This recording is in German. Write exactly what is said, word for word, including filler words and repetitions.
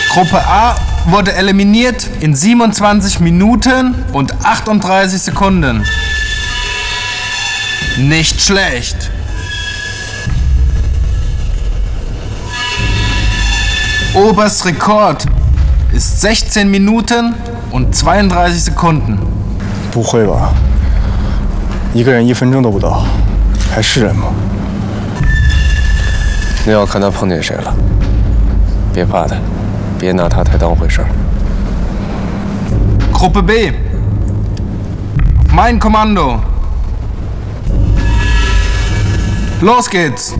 Gruppe A wurde eliminiert in siebenundzwanzig Minuten und achtunddreißig Sekunden. Nicht schlecht. Obers Rekord ist sechzehn Minuten und zweiunddreißig Sekunden. 不会吧？一个人一分钟都不到，还是人吗？ 那要看他碰见谁了。别怕他，别拿他太当回事儿。 Gruppe B. Mein Kommando. Los geht's.